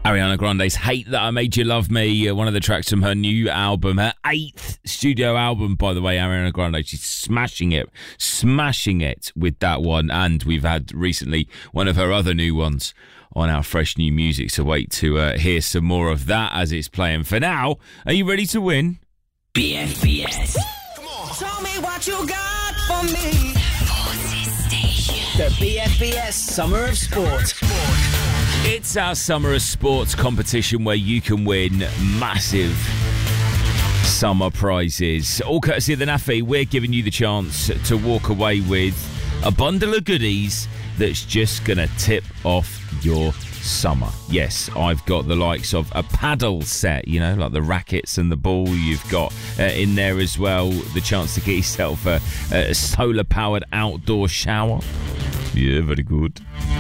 Ariana Grande's Hate That I Made You Love Me, one of the tracks from her new album, her 8th studio album, by the way. Ariana Grande, she's smashing it with that one. And we've had recently one of her other new ones on our fresh new music, so wait to hear some more of that as it's playing. For now, are you ready to win? BFBS. Come on. Tell me what you got for me. The BFBS Summer of Sport. It's our Summer of Sports competition where you can win massive summer prizes. All courtesy of the NAFI, we're giving you the chance to walk away with a bundle of goodies that's just going to tip off your summer. Yes, I've got the likes of a paddle set, you know, like the rackets and the ball. You've got in there as well the chance to get yourself a solar-powered outdoor shower. Yeah, very good.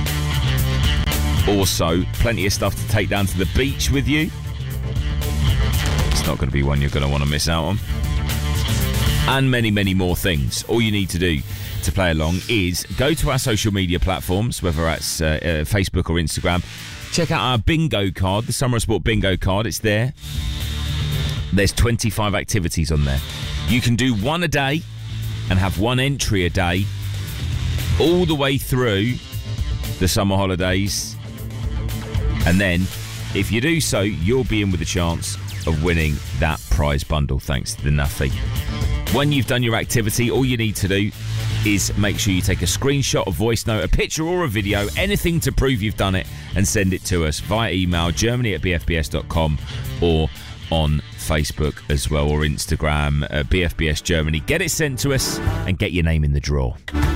Also, plenty of stuff to take down to the beach with you. It's not going to be one you're going to want to miss out on. And many, many more things. All you need to do to play along is go to our social media platforms, whether that's Facebook or Instagram. Check out our bingo card, the Summer of Sport bingo card. It's there. There's 25 activities on there. You can do one a day and have one entry a day all the way through the summer holidays. And then, if you do so, you'll be in with a chance of winning that prize bundle, thanks to the NAFI. When you've done your activity, all you need to do is make sure you take a screenshot, a voice note, a picture or a video, anything to prove you've done it, and send it to us via email, germany@bfbs.com, or on Facebook as well, or Instagram, BFBS Germany. Get it sent to us and get your name in the draw.